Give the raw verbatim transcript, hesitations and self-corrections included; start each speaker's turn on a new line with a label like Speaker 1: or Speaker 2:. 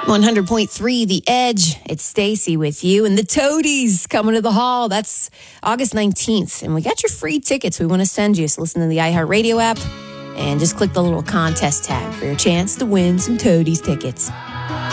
Speaker 1: one hundred point three The Edge. It's Stacy with you and the Toadies coming to the hall. That's August nineteenth. And we got your free tickets we want to send you. So listen to the iHeartRadio app and just click the little contest tab for your chance to win some Toadies tickets.